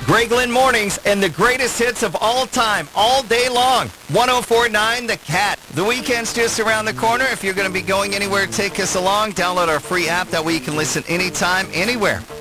Greg Lynn Mornings and the greatest hits of all time, all day long. 104.9 The Cat. The weekend's just around the corner. If you're going to be going anywhere, take us along. Download our free app. That way you can listen anytime, anywhere.